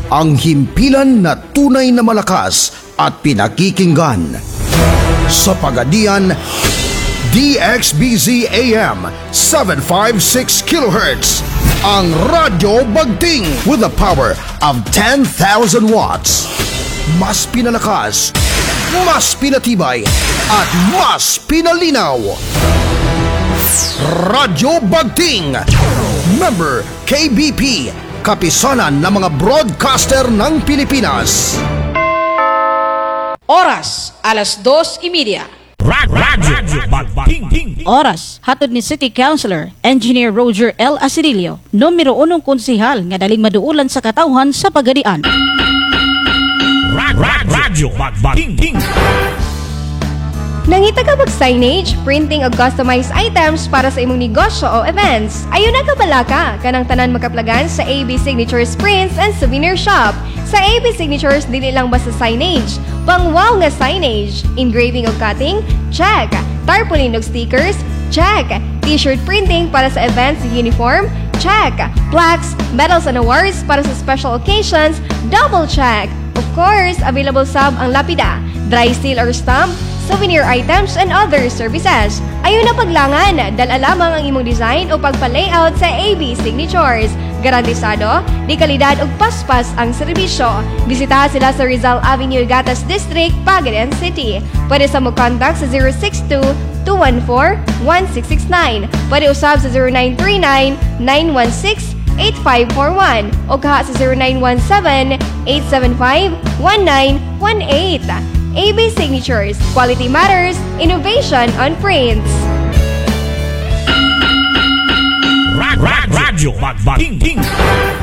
ang himpilan na tunay na malakas at pinakikinggan. Sa Pagadian, DXBZ AM 756 kHz, ang Radyo Bagting with the power of 10,000 watts. Mas pinalakas, mas pinatibay, at mas pinalinaw. Radyo Bagting, member KBP, kapisanan ng mga broadcaster ng Pilipinas. Oras, alas 2:30. Radyo Bagting. Oras, hatod ni City Councilor Engineer Roger L. Asirilio, numero 1 konsehal nga daling maduulan sa katawhan sa Pagadian. Radyo Bagting. Nangita ka mag-signage, printing o customized items para sa imong negosyo o events? Ayun na kabalaka, kanang tanan makaplagan sa AB Signatures Prints and Souvenir Shop. Sa AB Signatures, dili lang basta signage, pang wow nga signage. Engraving o cutting? Check. Tarpaulin o stickers? Check. T-shirt printing para sa events and uniform? Check. Plaques, medals and awards para sa special occasions? Double check. Of course, available sab ang lapida, dry seal or stamp, souvenir items, and other services. Ayun na paglangan, dala lamang ang imong design o pagpa-layout sa AB Signatures. Garantisado, di kalidad o paspas ang serbisyo. Bisitahan sila sa Rizal Avenue, Gatas District, Pagadian City. Pwede sa mo contact sa 062-214-1669. Pwede usab sa 0939-916-8541 o kaha sa 0917-875-1918. AB Signatures, quality matters, innovation on prints. Radyo Bagting.